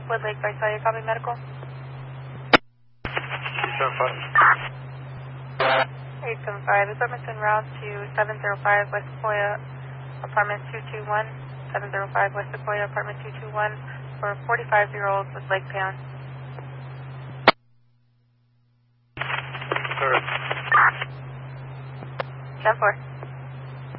Wood Lake, Visalia, copy medical. 875, equipment's en route to 705 West Sequoia, apartment 221, 705 West Sequoia, apartment 221, for a 45-year-old with leg pain. Sir. 10-4.